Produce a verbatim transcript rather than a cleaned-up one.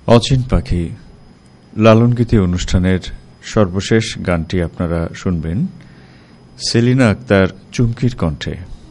অচিন পাখি লালন গীতি অনুষ্ঠানের সর্বশেষ গানটি আপনারা শুনবেন সেলিনা আক্তার চুমকির কণ্ঠে।